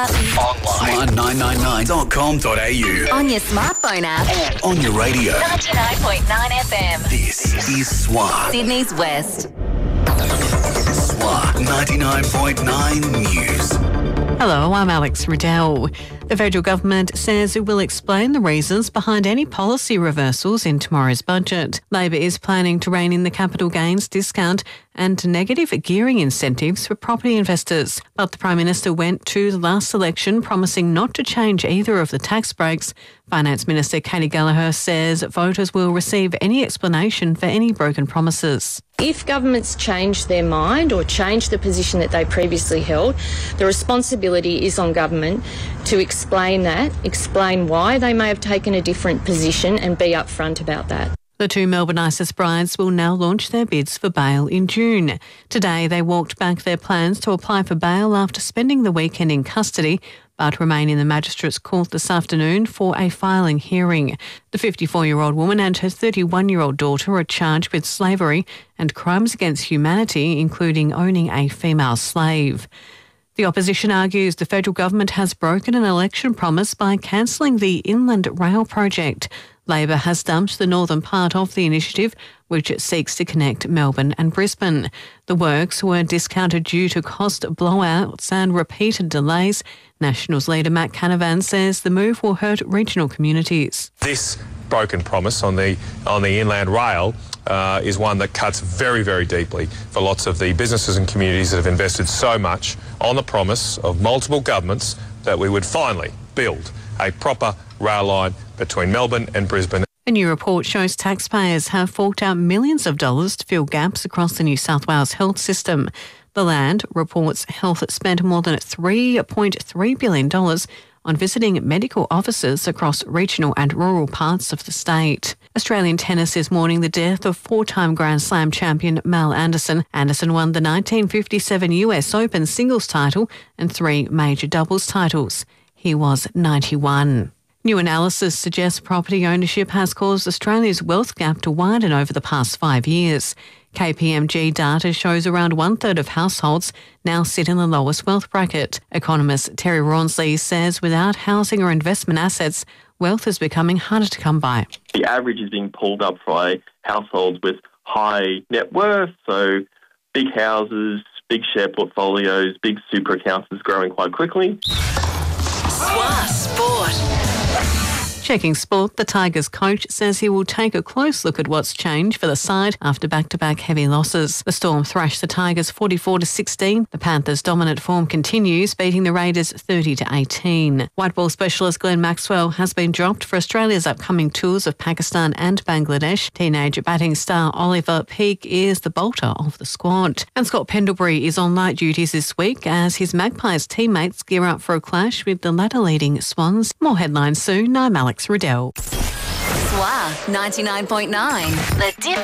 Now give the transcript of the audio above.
Online. Swan999.com.au. On your smartphone app. And on your radio. 99.9 FM. This is Swan. Sydney's West. Swan 99.9 News. Hello, I'm Alex Riddell. The federal government says it will explain the reasons behind any policy reversals in tomorrow's budget. Labor is planning to rein in the capital gains discount and negative gearing incentives for property investors. But the Prime Minister went to the last election promising not to change either of the tax breaks. Finance Minister Katie Gallagher says voters will receive any explanation for any broken promises. If governments change their mind or change the position that they previously held, the responsibility is on government to explain that, explain why they may have taken a different position and be upfront about that. The two Melbourne ISIS brides will now launch their bids for bail in June. Today they walked back their plans to apply for bail after spending the weekend in custody, but remain in the Magistrates Court this afternoon for a filing hearing. The 54-year-old woman and her 31-year-old daughter are charged with slavery and crimes against humanity, including owning a female slave. The opposition argues the federal government has broken an election promise by cancelling the Inland Rail project. Labor has dumped the northern part of the initiative, which seeks to connect Melbourne and Brisbane. The works were discounted due to cost blowouts and repeated delays. Nationals leader Matt Canavan says the move will hurt regional communities. This broken promise on the Inland Rail is one that cuts very, very deeply for lots of the businesses and communities that have invested so much on the promise of multiple governments that we would finally build a proper rail line between Melbourne and Brisbane. A new report shows taxpayers have forked out millions of dollars to fill gaps across the New South Wales health system. The Land reports Health spent more than $3.3 billion on visiting medical officers across regional and rural parts of the state. Australian tennis is mourning the death of four-time Grand Slam champion Mal Anderson. Anderson won the 1957 US Open singles title and 3 major doubles titles. He was 91. New analysis suggests property ownership has caused Australia's wealth gap to widen over the past 5 years. KPMG data shows around one-third of households now sit in the lowest wealth bracket. Economist Terry Rawnsley says without housing or investment assets, wealth is becoming harder to come by. The average is being pulled up by households with high net worth, so big houses, big share portfolios, big super accounts is growing quite quickly. Swan Sport. Checking sport, the Tigers coach says he will take a close look at what's changed for the side after back-to-back heavy losses. The Storm thrashed the Tigers 44-16. The Panthers' dominant form continues, beating the Raiders 30-18. White ball specialist Glenn Maxwell has been dropped for Australia's upcoming tours of Pakistan and Bangladesh. Teenage batting star Oliver Peake is the bolter of the squad. And Scott Pendlebury is on light duties this week as his Magpies teammates gear up for a clash with the ladder-leading Swans. More headlines soon. I'm Alex Riddell. Swan 99.9. The